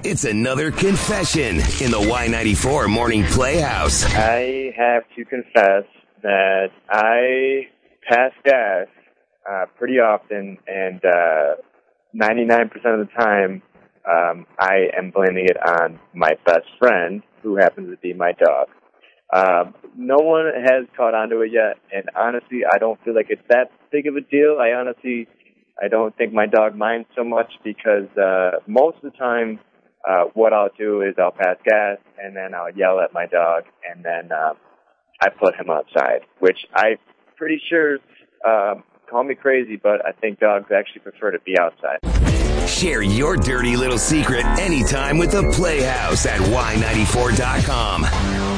It's another confession in the Y94 Morning Playhouse. I have to confess that I pass gas pretty often, and 99% of the time I am blaming it on my best friend, who happens to be my dog. No one has caught on to it yet, and honestly, I don't feel like it's that big of a deal. I don't think my dog minds so much because most of the time what I'll do is I'll pass gas, and then I'll yell at my dog, and then I put him outside, which I'm pretty sure, call me crazy, but I think dogs actually prefer to be outside. Share your dirty little secret anytime with the Playhouse at Y94.com.